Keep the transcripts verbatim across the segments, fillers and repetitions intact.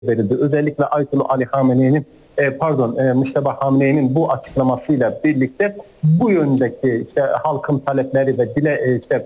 verildi. Özellikle Ayetullah Ali Hamene'nin e, pardon e, Müşteba Hamene'nin bu açıklamasıyla birlikte bu yöndeki işte halkın talepleri ve dile e, işte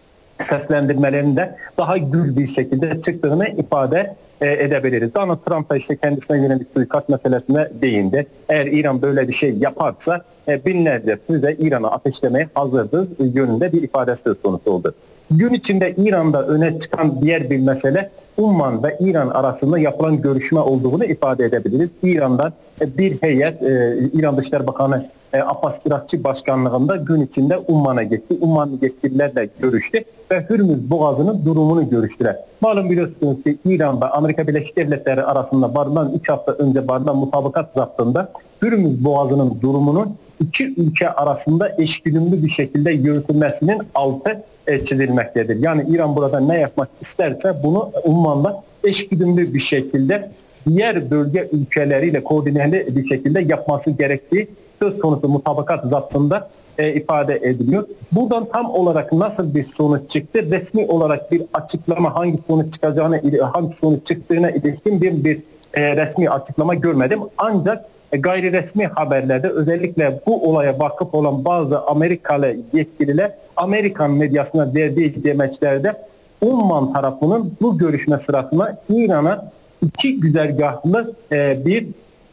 seslendirmelerinde daha gür bir şekilde çıktığını ifade e, edebiliriz. Donald Trump da işte kendisine yönelik suikast meselesine değindi. Eğer İran böyle bir şey yaparsa e, binlerce füze İran'a ateşlemeye hazırdır yönünde bir ifade söz konusu oldu. Gün içinde İran'da öne çıkan diğer bir mesele Umman ve İran arasında yapılan görüşme olduğunu ifade edebiliriz. İran'dan bir heyet, e, İran Dışişleri Bakanı e, Abbas Irakçı başkanlığında gün içinde Umman'a gitti. Ummanlı yetkililerle görüştü ve Hürmüz Boğazı'nın durumunu görüştüler. Malum biliyorsunuz ki İran ve Amerika Birleşik Devletleri arasında varılan üç hafta önce varılan mutabakat zaptında Hürmüz Boğazı'nın durumunun iki ülke arasında eşgüdümlü bir şekilde yürütülmesinin altı e, çizilmektedir. Yani İran burada ne yapmak isterse bunu Umman'la eşgüdümlü bir şekilde diğer bölge ülkeleriyle koordineli bir şekilde yapması gerektiği söz konusu mutabakat zaptında e, ifade ediliyor. Buradan tam olarak nasıl bir sonuç çıktı? Resmi olarak bir açıklama, hangi sonuç çıkacağına, hangi sonuç çıktığına ilişkin bir, bir e, resmi açıklama görmedim. Ancak e, gayri resmi haberlerde özellikle bu olaya vakıf olan bazı Amerikalı yetkililer Amerikan medyasına verdiği demeçlerde Umman tarafının bu görüşme sırasında İran'a iki güzergahlı e, bir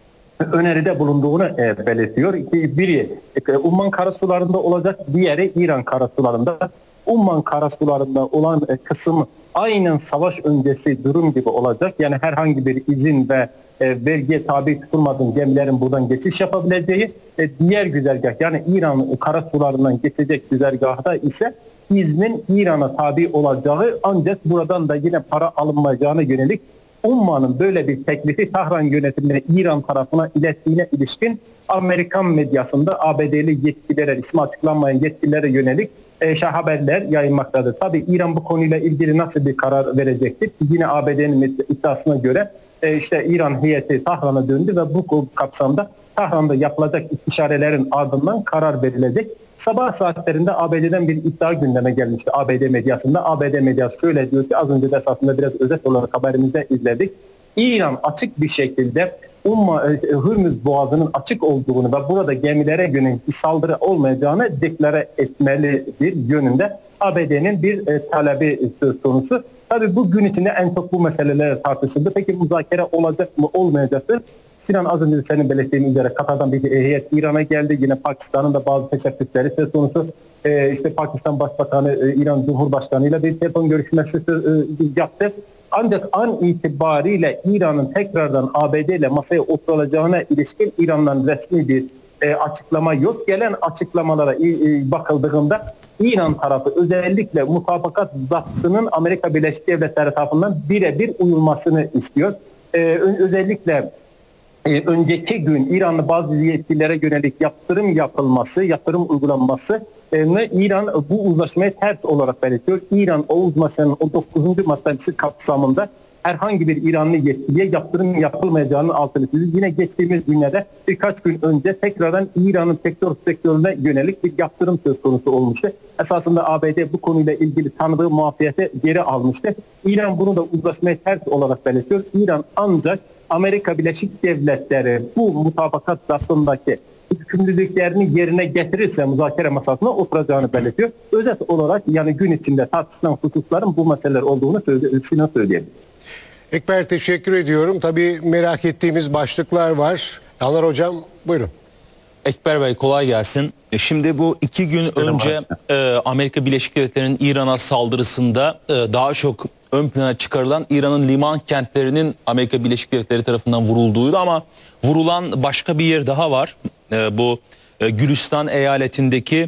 öneride bulunduğunu e, belirtiyor. İki, biri e, Umman karasularında olacak, diğeri İran karasularında. Umman karasularında olan e, kısım aynen savaş öncesi durum gibi olacak. Yani herhangi bir izin ve e, vergiye tabi tutulmadan gemilerin buradan geçiş yapabileceği. E, diğer güzergah yani İran karasularından geçecek güzergahda ise iznin İran'a tabi olacağı ancak buradan da yine para alınmayacağına yönelik Umman'ın böyle bir teklifi Tahran yönetimine İran tarafına ilettiğine ilişkin Amerikan medyasında A B D'li yetkililere, ismi açıklanmayan yetkililere yönelik e, haberler yayınmaktadır. Tabii İran bu konuyla ilgili nasıl bir karar verecektir? Yine A B D'nin iddiasına göre e, işte İran heyeti Tahran'a döndü ve bu kapsamda Tahran'da yapılacak istişarelerin ardından karar verilecek. Sabah saatlerinde A B D'den bir iddia gündeme gelmişti A B D medyasında. A B D medyası şöyle diyor ki az önce de aslında biraz özet olarak haberimizde izledik. İran açık bir şekilde Umma, Hürmüz Boğazı'nın açık olduğunu ve burada gemilere yönelik bir saldırı olmayacağını deklare etmelidir yönünde A B D'nin bir e, talebi söz konusu. Tabii bu gün içinde en çok bu meseleler tartışıldı. Peki müzakere olacak mı olmayacaktır? Sinan az önce senin belirttiğin üzere Katar'dan bir heyet İran'a geldi. Yine Pakistan'ın da bazı teşebbüsleri söz konusu. Ee, işte Pakistan Başbakanı e, İran Cumhurbaşkanı ile bir telefon görüşmesi e, yaptı. Ancak an itibariyle İran'ın tekrardan A B D ile masaya oturulacağına ilişkin İran'dan resmi bir e, açıklama yok. Gelen açıklamalara e, e, bakıldığında İran tarafı özellikle mutabakat zaptının Amerika Birleşik Devletleri tarafından birebir uyulmasını istiyor. Ee, özellikle Ee, önceki gün İranlı bazı yetkililere yönelik yaptırım yapılması, yaptırım uygulanması e, İran bu uzlaşmaya ters olarak belirtiyor. İran o uzlaşmanın o dokuzuncu maddesi kapsamında herhangi bir İranlı yetkiliye yaptırım yapılmayacağının altını çiziyor. Yine geçtiğimiz günlerde birkaç gün önce tekrardan İran'ın sektör sektörüne yönelik bir yaptırım söz konusu olmuştu. Esasında A B D bu konuyla ilgili tanıdığı muafiyeti geri almıştı. İran bunu da uzlaşmaya ters olarak belirtiyor. İran ancak Amerika Birleşik Devletleri bu mutabakat zaptındaki yükümlülüklerini yerine getirirse müzakere masasına oturacağını belirtiyor. Özet olarak yani gün içinde tartışılan hususların bu meseleler olduğunu Sinan söyleyebilir. Ekber teşekkür ediyorum. Tabii merak ettiğimiz başlıklar var. Yanar Hocam buyurun. Ekber Bey kolay gelsin. Şimdi bu iki gün önce e, Amerika Birleşik Devletleri'nin İran'a saldırısında e, daha çok ön plana çıkarılan İran'ın liman kentlerinin Amerika Birleşik Devletleri tarafından vurulduğuydu ama vurulan başka bir yer daha var. E, bu e, Gülistan eyaletindeki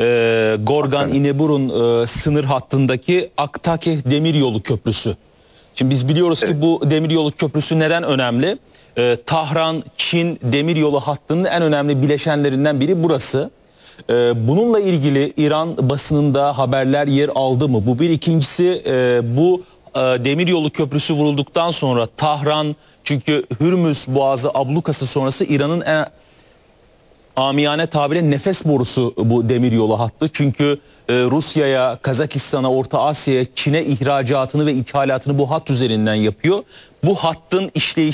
e, Gorgan-İneburun e, sınır hattındaki Aktakeh Demiryolu Köprüsü. Şimdi biz biliyoruz ki bu demiryolu köprüsü neden önemli? Ee, Tahran-Çin demiryolu hattının en önemli bileşenlerinden biri burası. Ee, bununla ilgili İran basınında haberler yer aldı mı? Bu bir. İkincisi e, bu e, demiryolu köprüsü vurulduktan sonra Tahran, çünkü Hürmüz Boğazı ablukası sonrası İran'ın en, amiyane tabirle nefes borusu bu demiryolu hattı. Çünkü e, Rusya'ya, Kazakistan'a, Orta Asya'ya, Çin'e ihracatını ve ithalatını bu hat üzerinden yapıyor. Bu hattın işleyişi